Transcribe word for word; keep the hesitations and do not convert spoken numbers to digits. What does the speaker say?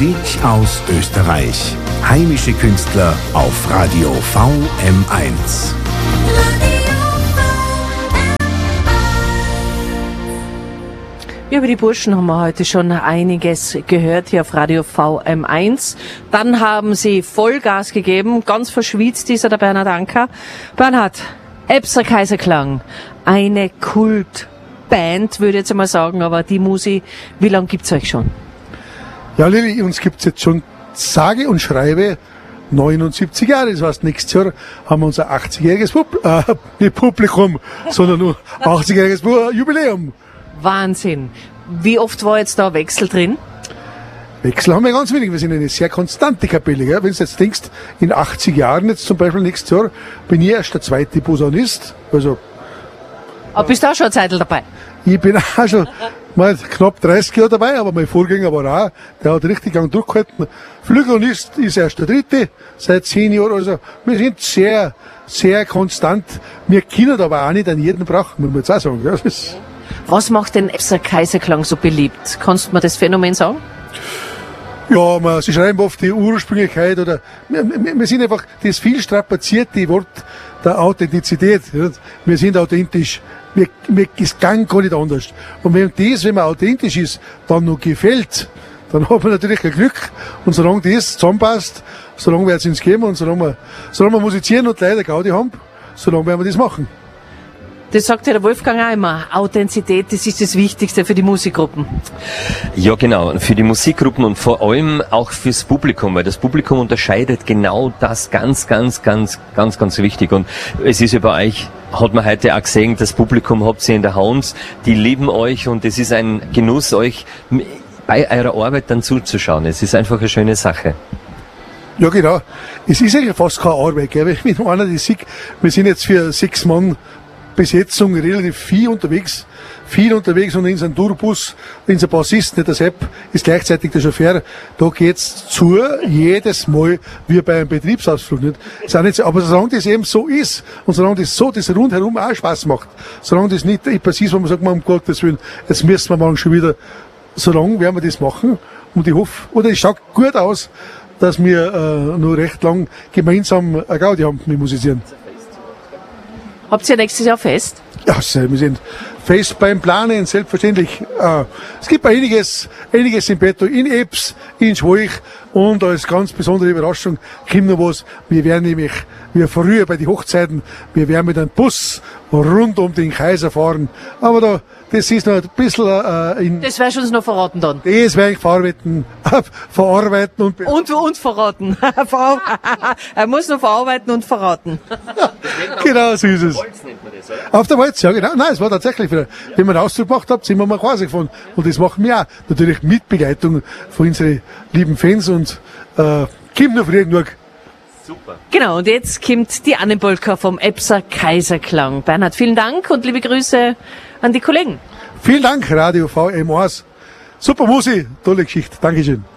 Musik aus Österreich. Heimische Künstler auf Radio V M eins. Ja, über die Burschen haben wir heute schon einiges gehört hier auf Radio V M eins. Dann haben sie Vollgas gegeben, ganz verschwitzt ist er, der Bernhard Anker. Bernhard, Ebser Kaiserklang, eine Kultband, würde ich jetzt einmal sagen, aber die Musi, wie lange gibt's euch schon? Ja, Lili, uns gibt's jetzt schon sage und schreibe neunundsiebzig Jahre. Das heißt, nächstes Jahr haben wir unser achtzigjähriges Pub äh, nicht Publikum, sondern nur achtzigjähriges Jubiläum. Wahnsinn. Wie oft war jetzt da ein Wechsel drin? Wechsel haben wir ganz wenig. Wir sind eine sehr konstante Kapelle. Gell? Wenn du jetzt denkst, in achtzig Jahren, jetzt zum Beispiel nächstes Jahr, bin ich erst der zweite Posaunist. Also, aber bist du auch schon eine Zeit dabei? Ich bin auch schon mal knapp dreißig Jahre dabei, aber mein Vorgänger war auch, der hat richtig lang durchgehalten. Flügelhornist ist erst der dritte, seit zehn Jahren. Also, wir sind sehr, sehr konstant. Wir können aber auch nicht an jeden brauchen, muss man jetzt auch sagen. Gell? Das Was macht den Ebser Kaiserklang so beliebt? Kannst du mir das Phänomen sagen? Ja, man, sie schreiben oft die Ursprünglichkeit oder wir, wir, wir sind einfach das viel strapazierte Wort der Authentizität. Ja. Wir sind authentisch. Wir, wir, es kann gar nicht anders. Und wenn das, wenn man authentisch ist, dann noch gefällt, dann hat man natürlich ein Glück. Und solange das zusammenpasst, solange wird es uns geben und solange wir, solange wir musizieren und leider Gaudi haben, solange werden wir das machen. Das sagt ja der Wolfgang auch immer. Authentizität, das ist das Wichtigste für die Musikgruppen. Ja, genau. Für die Musikgruppen und vor allem auch fürs Publikum, weil das Publikum unterscheidet genau das ganz, ganz, ganz, ganz, ganz wichtig. Und es ist ja bei euch, hat man heute auch gesehen, das Publikum habt ihr in der Hand, die lieben euch und es ist ein Genuss, euch bei eurer Arbeit dann zuzuschauen. Es ist einfach eine schöne Sache. Ja, genau. Es ist eigentlich fast keine Arbeit, gell? Wenn einer das sieht, wir sind jetzt für sechs Mann Besetzung relativ viel unterwegs, viel unterwegs und in so einem Tourbus, in so ein Bassist, nicht der Sepp, ist gleichzeitig der Chauffeur, da geht's zu, jedes Mal, wie bei einem Betriebsausflug, nicht? Ist auch nicht so, aber solange das eben so ist, und solange das so, das rundherum auch Spaß macht, solange das nicht etwas ist, wo man sagt, man, um Gottes Willen, jetzt müssen wir morgen schon wieder, solange werden wir das machen, und ich hoffe, oder es schaut gut aus, dass wir, äh, nur recht lang gemeinsam eine Gaudi haben mit Musizieren. Habt ihr nächstes Jahr Fest? Ja, wir sind fest beim Planen, selbstverständlich. Äh, es gibt einiges, einiges im Petto, in Ebs, in Schwoich und als ganz besondere Überraschung kommt noch was. Wir werden nämlich, wie früher bei den Hochzeiten, wir werden mit einem Bus rund um den Kaiser fahren. Aber da, das ist noch ein bisschen äh, in... Das wirst du uns noch verraten dann. Das werde ich verarbeiten, verarbeiten und... Und, und verraten. Er muss noch verarbeiten und verraten. Genau, so ist es. Auf der Walz, ja genau. Nein, es war tatsächlich, wieder, wenn wir einen Ausdruck gemacht haben, sind wir mal quasi gefahren. Und das machen wir auch. Natürlich mit Begleitung von unseren lieben Fans und äh, kommt noch früh genug. Super. Genau, und jetzt kommt die Annenbolka vom Ebser Kaiserklang. Bernhard, vielen Dank und liebe Grüße an die Kollegen. Vielen Dank, Radio V M eins. Super Musik, tolle Geschichte. Dankeschön.